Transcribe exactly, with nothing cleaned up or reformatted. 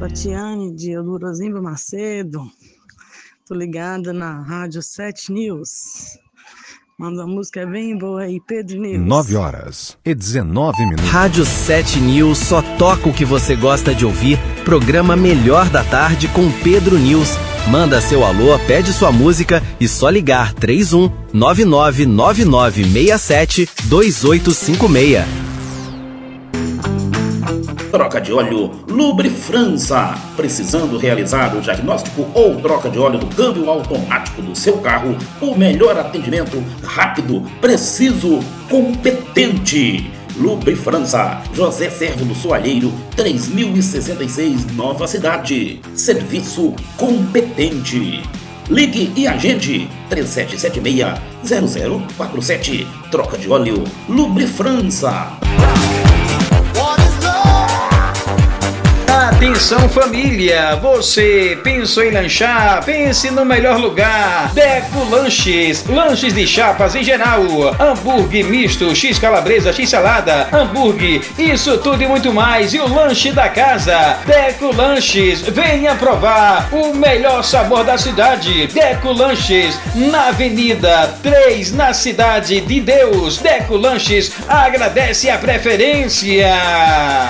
Tatiane de Eldorozimba Macedo. Tô ligada na Rádio sete News. Manda uma música bem boa aí, Pedro News. nove horas e dezenove minutos. Rádio sete News só toca o que você gosta de ouvir. Programa Melhor da Tarde com Pedro News. Manda seu alô, pede sua música e só ligar três um nove nove nove nove seis sete dois oito cinco seis. Troca de óleo Lubrifrança. Precisando realizar o diagnóstico ou troca de óleo do câmbio automático do seu carro? O melhor atendimento, rápido, preciso, competente. Lubrifrança, José Servo do Soalheiro, três mil e sessenta e seis, Nova Cidade. Serviço competente. Ligue e agende três sete sete seis zero zero quatro sete. Troca de óleo Lubrifrança. Atenção família, você pensou em lanchar? Pense no melhor lugar. Deco Lanches, lanches de chapas em geral, hambúrguer misto, x calabresa, x salada, hambúrguer, isso tudo e muito mais. E o lanche da casa, Deco Lanches, venha provar o melhor sabor da cidade. Deco Lanches, na Avenida três, na Cidade de Deus. Deco Lanches agradece a preferência.